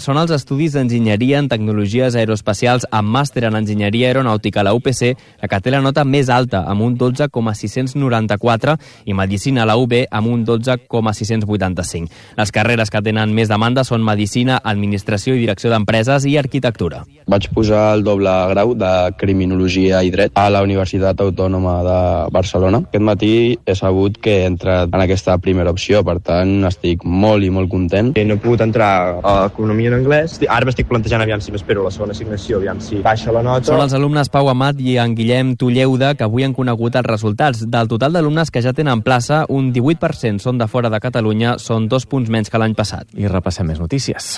són els estudis d'enginyeria en tecnologies aeroespacials amb màster en enginyeria aeronàutica a la UPC, la que té la nota més alta, amb un 12,694, i medicina a la UB amb un 12,685. Les carreres que tenen més demanda són medicina, administració i direcció d'empreses i arquitectura. Vaig posar el doble grau de criminologia i dret a la Universitat Autònoma de Barcelona. Aquest matí he sabut que he entrat en aquesta primera opció, per tant estic molt i molt content. No he pogut entrar a economia en anglès. Ara m'estic plantejant aviam si m'espero la segona assignació, aviam si baixa la nota. Són els alumnes Pau Amat i en Guillem Tulleuda que avui han conegut els resultats. Del total d'alumnes que ja tenen plaça, un 18% són de fora de Catalunya, són 2 punts menys que l'any passat. I repassem més notícies.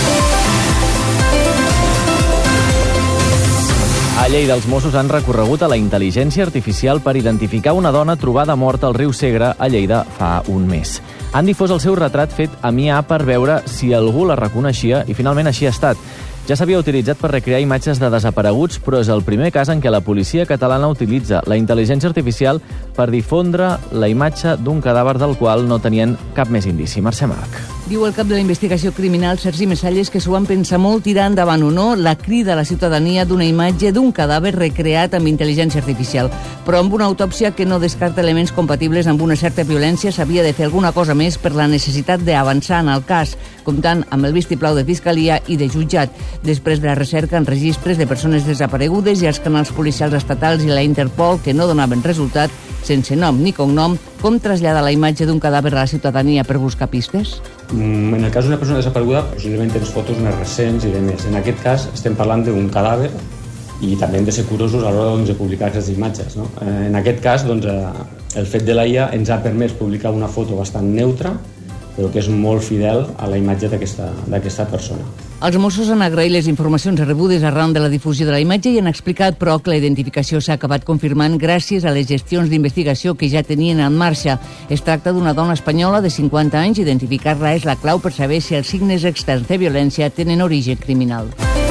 A Lleida, els Mossos han recorregut a la intel·ligència artificial per identificar una dona trobada morta al riu Segre, a Lleida, fa un mes. Han difós el seu retrat fet amb IA per veure si algú la reconeixia i finalment així ha estat. Ja s'havia utilitzat per recrear imatges de desapareguts, però és el primer cas en què la policia catalana utilitza la intel·ligència artificial per difondre la imatge d'un cadàver del qual no tenien cap més indici. Mercè Marc. Diu el cap de la investigació criminal, Sergi Messalles, que s'ho van pensar molt tirar endavant o no la crida a la ciutadania d'una imatge d'un cadàver recreat amb intel·ligència artificial. Però amb una autòpsia que no descarta elements compatibles amb una certa violència, s'havia de fer alguna cosa més per la necessitat d'avançar en el cas, comptant amb el vistiplau de Fiscalia i de jutjat, després de la recerca en registres de persones desaparegudes i els canals policials estatals i la Interpol que no donaven resultat, sense nom ni cognom. Com traslladar la imatge d'un cadàver a la ciutadania per buscar pistes? En el cas d'una persona desapareguda, possiblement tens fotos més recents i de més. En aquest cas estem parlant d'un cadàver i també hem de ser curosos a l'hora de publicar aquestes imatges. No? En aquest cas, el fet de la IA ens ha permès publicar una foto bastant neutra, però que és molt fidel a la imatge d'aquesta persona. Els Mossos han agraït les informacions rebudes arran de la difusió de la imatge i han explicat, però, que la identificació s'ha acabat confirmant gràcies a les gestions d'investigació que ja tenien en marxa. Es tracta d'una dona espanyola de 50 anys. Identificar-la és la clau per saber si els signes externs de violència tenen origen criminal.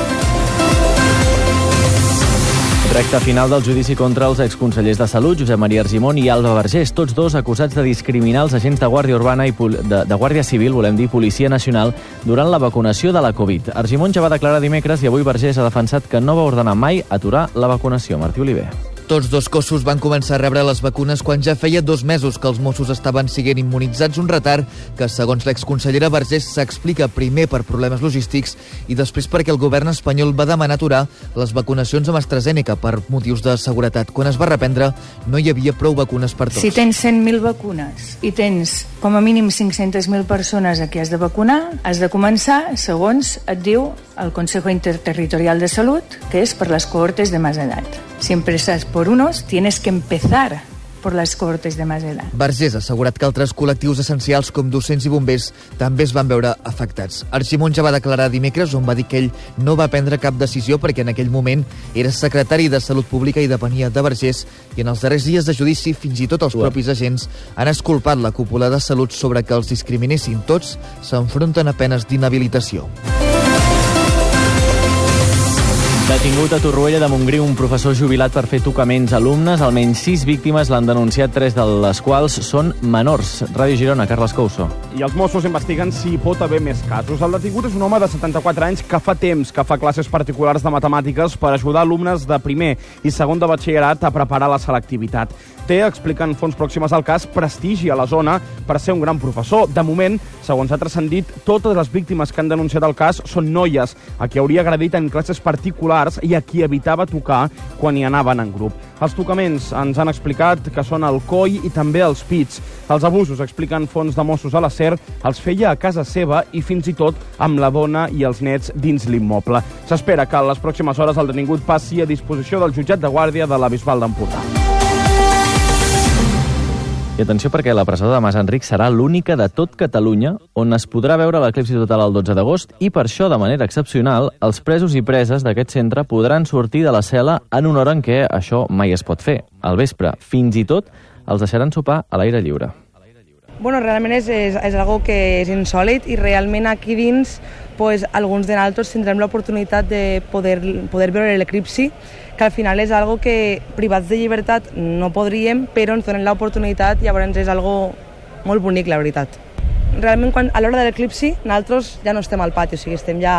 Recte final del judici contra els exconsellers de Salut, Josep Maria Argimon i Alba Vergés, tots dos acusats de discriminar els agents de Guàrdia Urbana i de Guàrdia Civil, Policia Nacional, durant la vacunació de la Covid. Argimon ja va declarar dimecres i avui Vergés ha defensat que no va ordenar mai aturar la vacunació. Martí Oliver. Tots dos cossos van començar a rebre les vacunes quan ja feia 2 mesos que els Mossos estaven sent immunitzats, un retard que, segons l'exconsellera Vergés, s'explica primer per problemes logístics i després perquè el govern espanyol va demanar aturar les vacunacions amb AstraZeneca per motius de seguretat. Quan es va reprendre, no hi havia prou vacunes per tots. Si tens 100.000 vacunes i tens com a mínim 500.000 persones a qui has de vacunar, has de començar, segons et diu el Consejo Interterritorial de Salud, que es por las cohortes de más edad. Si empiezas por unos, tienes que empezar por les cohortes de més edat. Vergés ha assegurat que altres col·lectius essencials com docents i bombers també es van veure afectats. Argimon ja va declarar dimecres on va dir que ell no va prendre cap decisió perquè en aquell moment era secretari de Salut Pública i depenia de Vergés, i en els darrers dies de judici fins i tot els propis agents han esculpat la cúpula de Salut sobre que els discriminessin tots, s'enfronten a penes d'inhabilitació. Detingut a Torroella de Montgrí un professor jubilat per fer tocaments a alumnes. Almenys 6 víctimes l'han denunciat, 3 de les quals són menors. Ràdio Girona, Carles Couso. I els Mossos investiguen si hi pot haver més casos. El detingut és un home de 74 anys que fa temps que fa classes particulars de matemàtiques per ajudar alumnes de primer i segon de batxillerat a preparar la selectivitat. Té, expliquen fonts pròximes al cas, prestigi a la zona per ser un gran professor. De moment, segons ha transcendit, totes les víctimes que han denunciat el cas són noies, a qui hauria agredit en classes particulars i a qui evitava tocar quan hi anaven en grup. Els tocaments ens han explicat que són el coll i també els pits. Els abusos, expliquen fonts de Mossos a la SER, els feia a casa seva i fins i tot amb la dona i els nets dins l'immoble. S'espera que a les pròximes hores el detingut passi a disposició del jutjat de guàrdia de la Bisbal d'Empordà. I atenció perquè la presó de Mas Enric serà l'única de tot Catalunya on es podrà veure l'eclipsi total el 12 d'agost i per això, de manera excepcional, els presos i preses d'aquest centre podran sortir de la cel·la en una hora en què això mai es pot fer, al vespre. Fins i tot els deixaran sopar a l'aire lliure. Bueno, realment és algo que és insòlit i realment aquí dins alguns de nosaltres tindrem l'oportunitat de poder veure l'eclipsi, que al final és algo que privats de llibertat no podríem, però ens donen l'oportunitat, llavors és algo molt bonic, la veritat. Realment, a l'hora de l'eclipsi, nosaltres ja no estem al pati, o sigui, estem ja